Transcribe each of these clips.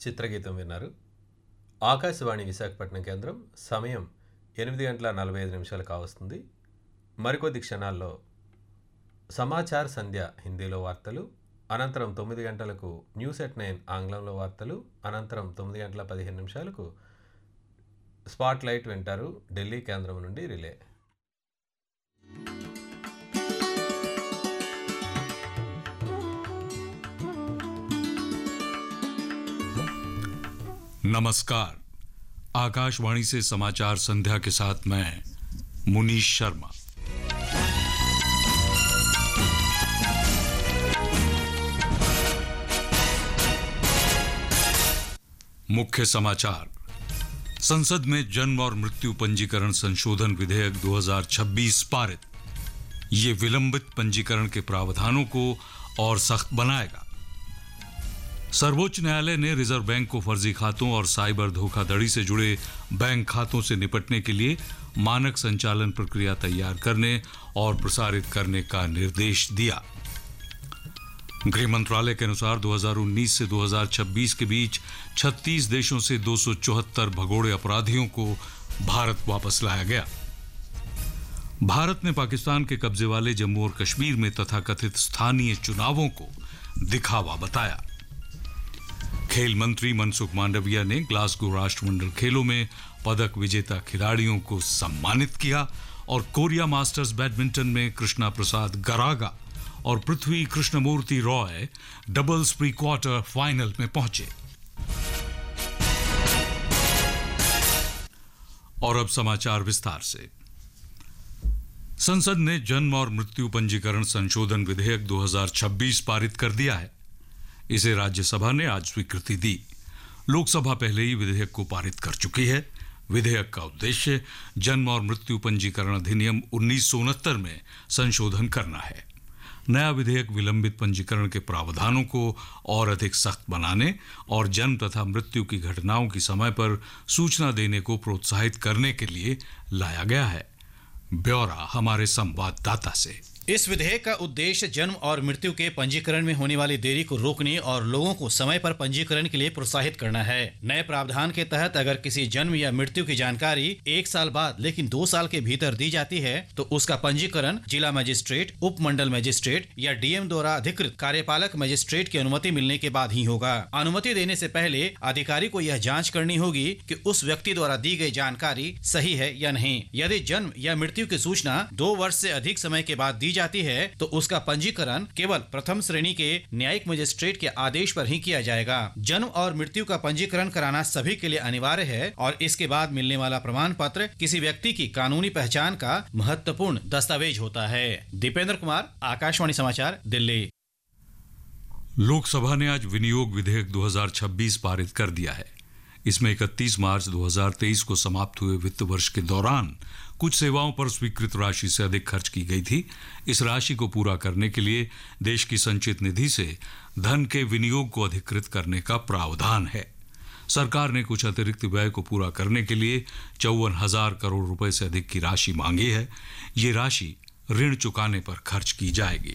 చిత్రగీతం విన్నారు. ఆకాశవాణి విశాఖపట్నం కేంద్రం సమయం 8:45 కావస్తుంది. మరికొద్ది క్షణాల్లో సమాచార్ సంధ్య హిందీలో వార్తలు, అనంతరం 9 గంటలకు న్యూస్ ఎట్ 9 ఆంగ్లంలో వార్తలు, అనంతరం 9:15 స్పాట్ లైట్ వింటారు ఢిల్లీ కేంద్రం నుండి రిలే. नमस्कार, आकाशवाणी से समाचार संध्या के साथ मैं मुनीश शर्मा। मुख्य समाचार। संसद में जन्म और मृत्यु पंजीकरण संशोधन विधेयक 2026 पारित। ये विलंबित पंजीकरण के प्रावधानों को और सख्त बनाएगा। सर्वोच्च न्यायालय ने रिजर्व बैंक को फर्जी खातों और साइबर धोखाधड़ी से जुड़े बैंक खातों से निपटने के लिए मानक संचालन प्रक्रिया तैयार करने और प्रसारित करने का निर्देश दिया। गृह मंत्रालय के अनुसार 2019 से 2026 के बीच 36 देशों से 274 भगोड़े अपराधियों को भारत वापस लाया गया। भारत ने पाकिस्तान के कब्जे वाले जम्मू और कश्मीर में तथाकथित स्थानीय चुनावों को दिखावा बताया। खेल मंत्री मनसुख मांडविया ने ग्लासगो राष्ट्रमंडल खेलों में पदक विजेता खिलाड़ियों को सम्मानित किया और कोरिया मास्टर्स बैडमिंटन में कृष्णा प्रसाद गरागा और पृथ्वी Krishnamurthy Roy doubles pre quarter final में पहुंचे। और अब समाचार विस्तार से। संसद ने जन्म और मृत्यु पंजीकरण संशोधन विधेयक 2026 पारित कर दिया है। इसे राज्यसभा ने आज स्वीकृति दी। लोकसभा पहले ही विधेयक को पारित कर चुकी है। विधेयक का उद्देश्य जन्म और मृत्यु पंजीकरण अधिनियम 1969 में संशोधन करना है। नया विधेयक विलंबित पंजीकरण के प्रावधानों को और अधिक सख्त बनाने और जन्म तथा मृत्यु की घटनाओं की समय पर सूचना देने को प्रोत्साहित करने के लिए लाया गया है। ब्यौरा हमारे संवाददाता से। इस विधेयक का उद्देश्य जन्म और मृत्यु के पंजीकरण में होने वाली देरी को रोकने और लोगों को समय पर पंजीकरण के लिए प्रोत्साहित करना है। नए प्रावधान के तहत अगर किसी जन्म या मृत्यु की जानकारी 1 साल बाद लेकिन 2 साल के भीतर दी जाती है तो उसका पंजीकरण जिला मजिस्ट्रेट, उप मंडल मजिस्ट्रेट या डीएम द्वारा अधिकृत कार्यपालक मजिस्ट्रेट की अनुमति मिलने के बाद ही होगा। अनुमति देने से पहले अधिकारी को यह जाँच करनी होगी कि उस व्यक्ति द्वारा दी गई जानकारी सही है या नहीं। यदि जन्म या मृत्यु की सूचना 2 वर्ष से अधिक समय के बाद दी जाती है तो उसका पंजीकरण केवल प्रथम श्रेणी के न्यायिक मजिस्ट्रेट के आदेश पर ही किया जाएगा। जन्म और मृत्यु का पंजीकरण कराना सभी के लिए अनिवार्य है और इसके बाद मिलने वाला प्रमाण पत्र किसी व्यक्ति की कानूनी पहचान का महत्वपूर्ण दस्तावेज होता है। दीपेंद्र कुमार, आकाशवाणी समाचार, दिल्ली। लोकसभा ने आज विनियोग विधेयक 2026 पारित कर दिया है। इसमें 31 मार्च 2023 को समाप्त हुए वित्त वर्ष के दौरान कुछ सेवाओं पर स्वीकृत राशि से अधिक खर्च की गई थी। इस राशि को पूरा करने के लिए देश की संचित निधि से धन के विनियोग को अधिकृत करने का प्रावधान है। सरकार ने कुछ अतिरिक्त व्यय को पूरा करने के लिए 54,000 करोड़ रुपए से अधिक की राशि मांगी है। ये राशि ऋण चुकाने पर खर्च की जाएगी।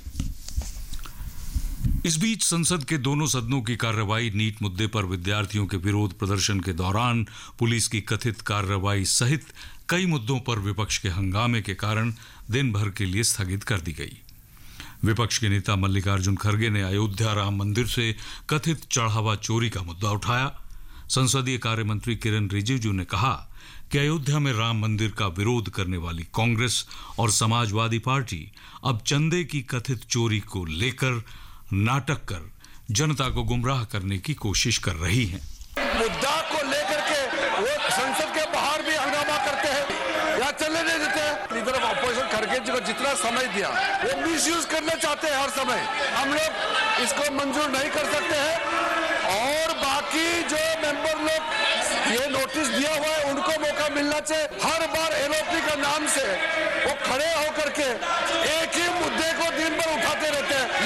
इस बीच संसद के दोनों सदनों की कार्रवाई नीट मुद्दे पर विद्यार्थियों के विरोध प्रदर्शन के दौरान पुलिस की कथित कार्रवाई सहित कई मुद्दों पर विपक्ष के हंगामे के कारण दिन भर के लिए स्थगित कर दी गई। विपक्ष के नेता मल्लिकार्जुन खड़गे ने अयोध्या राम मंदिर से कथित चढ़ावा चोरी का मुद्दा उठाया। संसदीय कार्य मंत्री किरण रिजिजू ने कहा कि अयोध्या में राम मंदिर का विरोध करने वाली कांग्रेस और समाजवादी पार्टी अब चंदे की कथित चोरी को लेकर नाटक कर जनता को गुमराह करने की कोशिश कर रही हैं। मुद्दा को लेकर के वो संसद के बाहर भी हंगामा करते हैं या चलने नहीं देते हैं। लीडर ऑफ ऑपोजिशन खड़गे जी को जितना समय दिया वो मिसयूज करना चाहते हैं हर समय। हम लोग इसको मंजूर नहीं कर सकते हैं और बाकी जो मेंबर लोग ये नोटिस दिया हुआ है उनको मौका मिलना चाहिए। हर बार एलओपी का नाम से वो खड़े होकर के एक ही मुद्दे को दिन भर उठाते रहते हैं।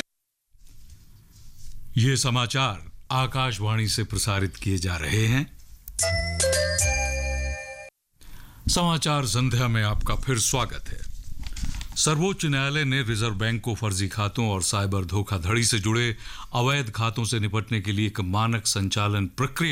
ये समाचार आकाशवाणी से प्रसारित किए जा रहे हैं। समाचार संध्या में आपका फिर स्वागत है। सर्वोच्च न्यायालय ने रिजर्व बैंक को फर्जी खातों और साइबर धोखाधड़ी से जुड़े अवैध खातों से निपटने के लिए एक मानक संचालन प्रक्रिया